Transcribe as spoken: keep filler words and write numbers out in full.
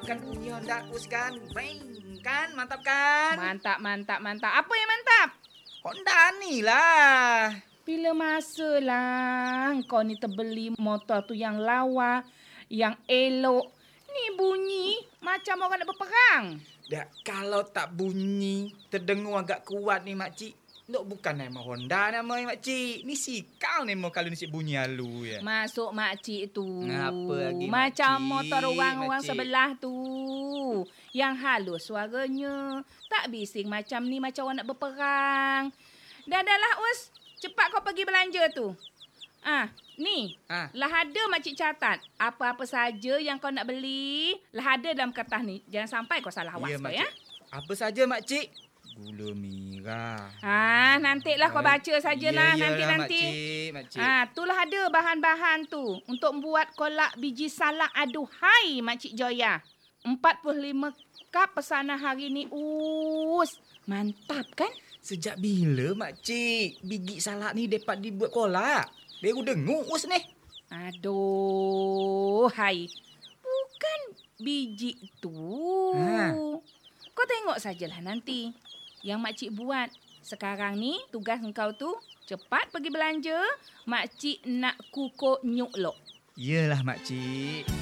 kan punya Honda Us kan. Bang, kan? Mantap kan? Mantap, mantap, mantap. Apa yang mantap? Honda ni lah. Bila masa lah kau ni terbeli motor tu yang lawa, yang elok. Ni bunyi macam orang nak berperang. Dah, kalau tak bunyi, terdengar agak kuat ni makcik. Dok bukan nama Honda nama makcik. Ni sikal nama kalau ni cik bunyi halu ya. Masuk makcik tu. Apa lagi, macam makcik? motor orang-orang Makcik. sebelah tu. Yang halus suaranya. Tak bising macam ni macam orang nak berperang. Dah dah lah Us. Cepat kau pergi belanja tu. Ah, ni. Ah. Lah ada makcik catat. Apa-apa saja yang kau nak beli, lah ada dalam kertas ni. Jangan sampai kau salah awas Ya, kau makcik. ya. Apa saja makcik? Gula merah. Ah, nantilah kau baca sajalah Ya, nanti-nanti. Makcik, makcik. Ah, itulah ada bahan-bahan tu untuk membuat kolak biji salak aduhai Makcik Joya. empat puluh lima kap pesanan hari ni. Us, mantap kan? Sejak bila makcik biji salak ni dapat dibuat kolak? Baru dengar us ni. Aduh, hai. Bukan biji tu. Ha. Kau tengok sajalah nanti. Yang makcik buat. Sekarang ni tugas engkau tu cepat pergi belanja. Makcik nak kukuh nyuk lok. Yelah makcik.